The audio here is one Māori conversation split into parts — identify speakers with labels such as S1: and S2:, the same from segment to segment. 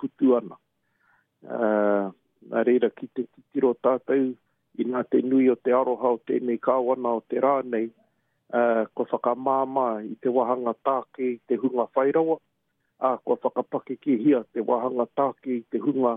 S1: putu ana. Nā reira ki te titiro tātou, I nā te nui o te aroha o tēnei kāwana o te rānei, ko whakamāma I te wahanga tāke I te hunga whairawa, ko whakapake ki hia te wahanga tāke I te hunga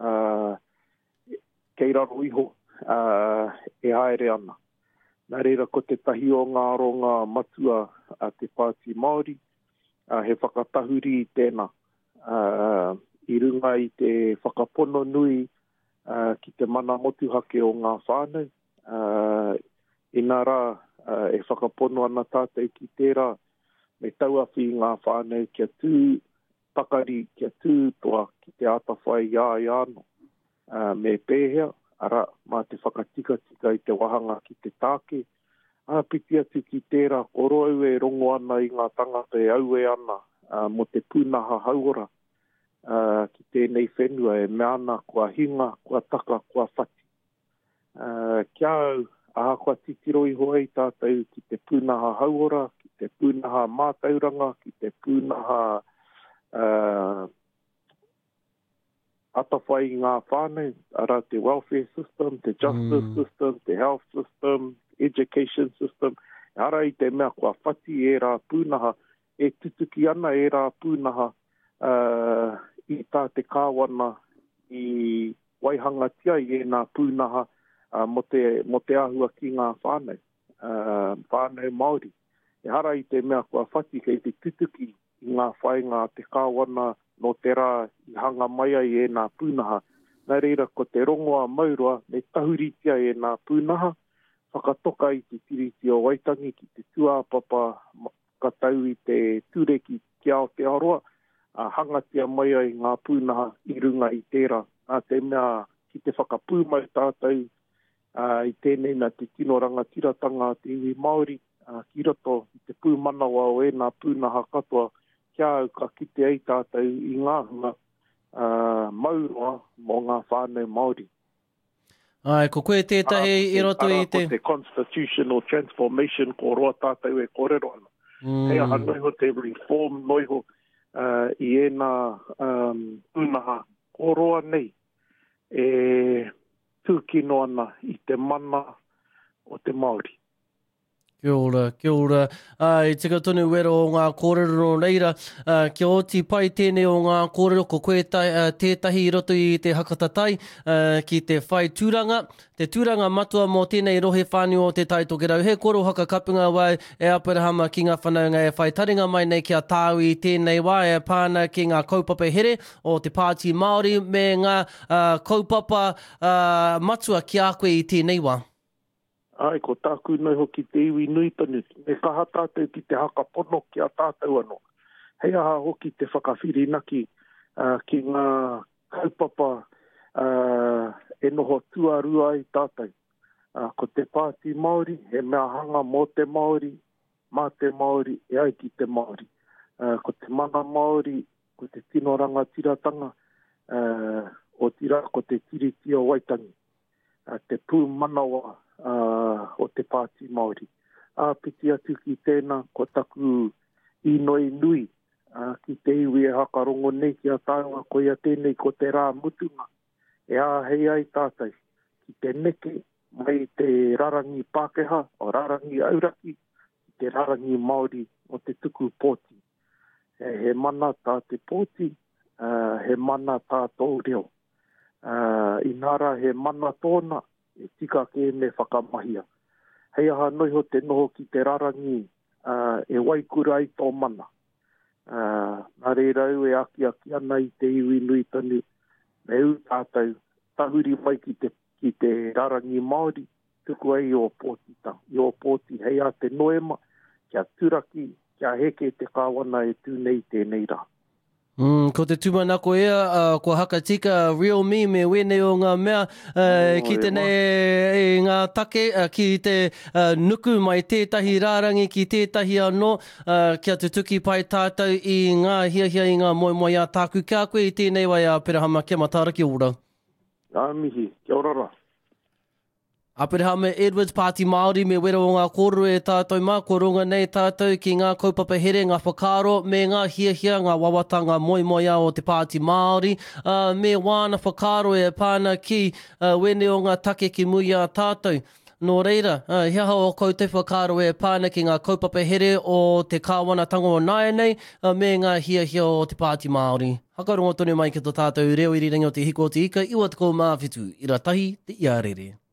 S1: kei raro iho e haere ana. Nā reira ko te tahi o ngā ronga matua te Pāti Māori, he whakatahuri I tēnā. I runga I te whakapono nui ki te mana motuhake o ngā whānau. Inā rā, e whakapono ana tātou ki tērā, me tauawhi ngā whānau kia tū takari, kia tū toa ki te atawhai I ano. Me pēhea, ara, mā te whakatika-tika I te wahanga ki te tāke. Piti atu ki tērā, koro au e rongo ana I ngā tangata e au e ana mo te pūnaha hauora. Ki tēnei whenua e meana kua hinga, kua taka, kua whati. Kia au, aha kua titiro iho ei tātou ki te pūnaha hauora, ki te pūnaha mātauranga, ki te pūnaha atawhai ngā whānau, ara te welfare system, te justice system, te health system, education system. Ara I te mea kua whati e rā pūnaha, e tutuki ana e rā pūnaha I tā te kāwana I waihangatia I nā pūnaha mo te ahua ki ngā whānau, whānau Māori. E hara I te mea kua whati kei te tutuki I ngā whainga te kāwana no te rā I hanga mai ai nā pūnaha. Nā reira ko te rongoa maurua, me tahuritia nā pūnaha, whakatoka I te tiriti o Waitangi ki te tuāpapa katau I te tūreki ki te aroa, hangatia mai ai ngā pūnaha I runga I tērā. Nā te mea ki te whakapūmau tātou I tēnei nā te tino rangatiratanga te iwi Māori, ki roto I te pūmanawa o nā pūnaha katoa, kia au ka kite ei tātou I ngā hunga maurua mō ngā whānau Māori.
S2: Ai, ko koe tētahi I roto I te...
S1: Ko te constitutional transformation ko roa tātou e kōrero ana. Hei aha noiho te reform noiho I ena pūnaha koroa nei e tūkino ana I te mana o te Māori.
S2: Kia ora, kia ora. I tika tonu wero o ngā kōrero no reira. Kia oti pai tēnei o ngā kōrero ko koe tētahi I roto I te hakatatai ki te whai tūranga. Te tūranga matua mō tēnei rohe whānau o te taitokerau. He koro haka kapunga wai e apurahama ki ngā whanaunga e whai taringa mai nei kia tāu I tēnei wai e pāna ki ngā kaupapa here o te Pāti Māori me ngā kaupapa matua ki a koe I tēnei wā.
S1: Ai, ko tāku noi hoki te iwi nui tonu. Me kaha tātou ki te haka pono ki a tātou anō. Hei aha hoki te whakawhirinaki ki ngā kaupapa e noho tuarua I tātou. Ko te Pāti Māori, he mea hanga mō te Māori, mā te Māori, e ai ki te Māori. Ko te mana Māori, ko te tino rangatiratanga, o tira ko te tiriti o Waitangi. Te pūmanawa o te Pāti Māori. Piti atu ki tēnā, ko taku inoi nui, ki te iwi e hakarongo nei ki a tāunga, ko ia tēnei ko te rā mutunga. E hei ai tātai, ki te neke, mai te rarangi Pākeha, o rarangi Auraki, ki te rarangi Māori o te tuku pōti. He mana tā te pōti, he mana tā tō reo. Inara he mana tōna, e tika ke me whakamahia. Hei aha noiho te noho ki te rarangi e waikura I tō mana. Nā reirau e aki ana I te iwi nui tonu, me u tātou tahuri mai ki te rarangi Māori, tuku ai o pōtita, I o pōti hei a te noema, kia turaki, kia heke te kāwana e tūnei tēnei rā.
S2: Ko te tūmanako ea, ko hakatika real me wene o ngā mea ki tēnei ngā take ki te nuku mai tētahi rārangi ki tētahi anō kia te tuki pai tātou I ngā hiahia I ngā moemoe a tāku kia koe I tēnei wai a Perahama kia matara ki ora.
S1: Ngā mihi, kia ora rā.
S2: Apere me Edwards Pāti Māori me wera o ngā kōrero e tātou mā, ko runga nei tātou ki ngā kaupapa here, ngā whakaaro, me ngā hiahia, ngā wawatanga moimoia o te Pāti Māori, me wāna whakaaro e pāna ki wene o ngā take ki mui a tātou. Nō reira, hiaha o kou te whakaaro e pāna ki ngā kaupapa here o te kāwanatanga o Nāianei, me ngā hiahia o te Pāti Māori. Hakarongo tonu mai ki tō tātou reo irirangi o te hiko o te ika, iwa te kou mawhitu, ira tahi te iarere.